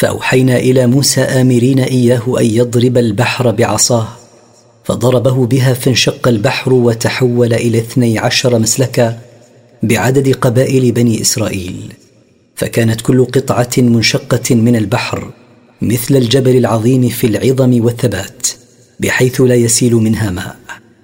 فأوحينا إلى موسى آمرين إياه أن يضرب البحر بعصاه، فضربه بها فانشق البحر وتحول إلى 12 مسلكا بعدد قبائل بني إسرائيل، فكانت كل قطعة منشقة من البحر مثل الجبل العظيم في العظم والثبات، بحيث لا يسيل منها ماء.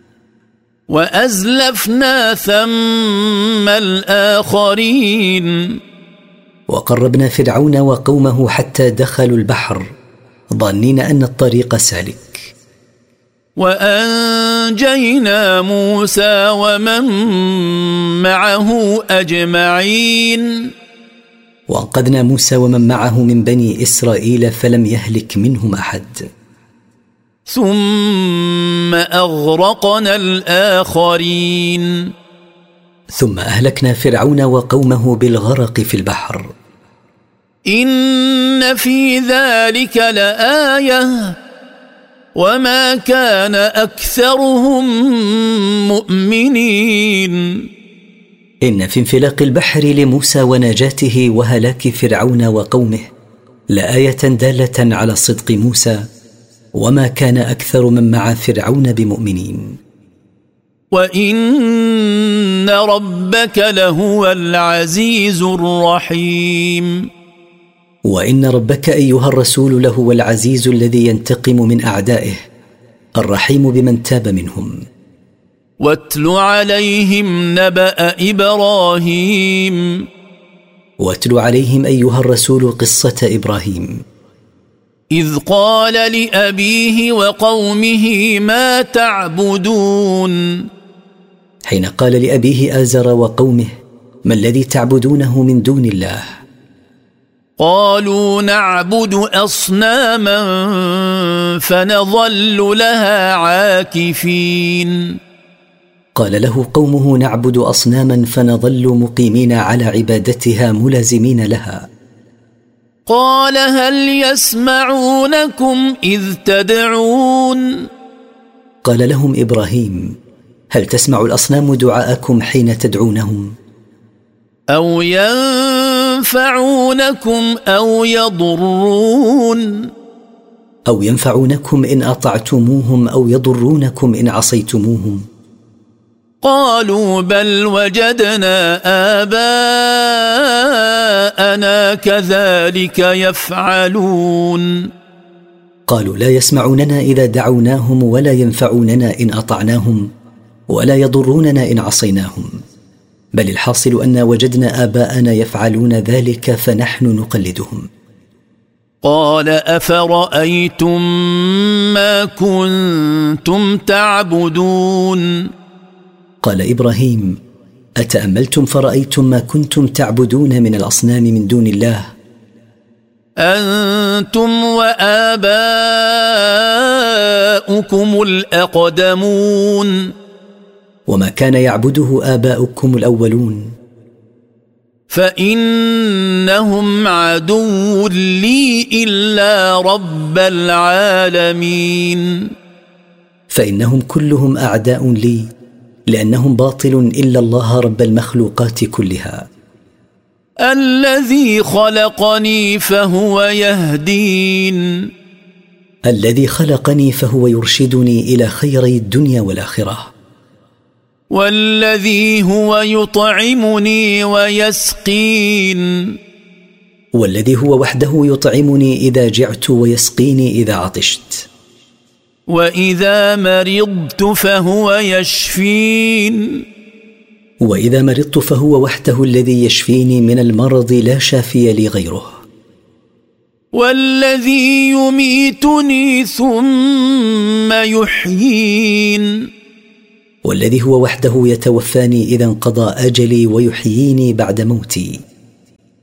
وأزلفنا ثم الآخرين، وقربنا فرعون وقومه حتى دخلوا البحر ظانين أن الطريق سالك. وأنجينا موسى ومن معه أجمعين، وأنقذنا موسى ومن معه من بني إسرائيل فلم يهلك منهم أحد. ثم أغرقنا الآخرين، ثم أهلكنا فرعون وقومه بالغرق في البحر. إن في ذلك لآية وما كان أكثرهم مؤمنين. إن في انفلاق البحر لموسى ونجاته وهلاك فرعون وقومه لآية دالة على صدق موسى، وما كان أكثر من مع فرعون بمؤمنين. وإن ربك لهو العزيز الرحيم. وإن ربك أيها الرسول لهو العزيز الذي ينتقم من أعدائه، الرحيم بمن تاب منهم. واتل عليهم نبأ إبراهيم. واتل عليهم أيها الرسول قصة إبراهيم، إذ قال لأبيه وقومه ما تعبدون. حين قال لأبيه آزر وقومه ما الذي تعبدونه من دون الله؟ قالوا نعبد أصناما فنظل لها عاكفين. قال له قومه نعبد أصناما فنظل مقيمين على عبادتها ملازمين لها. قال هل يسمعونكم إذ تدعون؟ قال لهم إبراهيم هل تسمع الأصنام دعاءكم حين تدعونهم؟ أو ينفعونكم أو يضرون؟ أو ينفعونكم إن أطعتموهم أو يضرونكم إن عصيتموهم. قالوا بل وجدنا آباءنا كذلك يفعلون. قالوا لا يسمعوننا إذا دعوناهم ولا ينفعوننا إن أطعناهم ولا يضروننا إن عصيناهم، بل الحاصل أن وجدنا آباءنا يفعلون ذلك فنحن نقلدهم. قال أفرأيتم ما كنتم تعبدون؟ قال إبراهيم أتأملتم فرأيتم ما كنتم تعبدون من الأصنام من دون الله؟ أنتم وآباؤكم الأقدمون. وما كان يعبده آباؤكم الأولون. فإنهم عدو لي إلا رب العالمين. فإنهم كلهم أعداء لي لأنهم باطل إلا الله رب المخلوقات كلها. الذي خلقني فهو يهدين. الذي خلقني فهو يرشدني إلى خيري الدنيا والآخرة. والذي هو يطعمني ويسقين. والذي هو وحده يطعمني إذا جعت ويسقيني إذا عطشت. وإذا مرضت فهو يشفين. وإذا مرضت فهو وحده الذي يشفيني من المرض لا شافي لي غيره. والذي يميتني ثم يحيين. والذي هو وحده يتوفاني إذا انقضى أجلي ويحييني بعد موتي.